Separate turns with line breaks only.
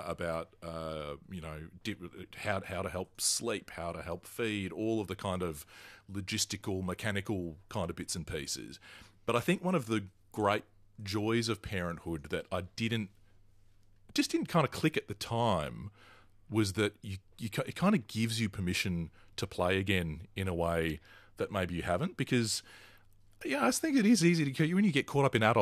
about how to help sleep, how to help feed, all of the kind of logistical, mechanical kind of bits and pieces. But I think one of the great joys of parenthood that just didn't kind of click at the time was that it kind of gives you permission to play again in a way that maybe you haven't, because I think it is easy to, when you get caught up in adult